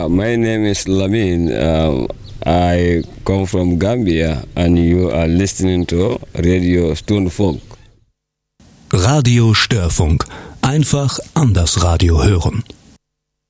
My name is Lamin. I come from Gambia and you are listening to Radio Sturmfunk. Radio Störfunk. Einfach anders Radio hören.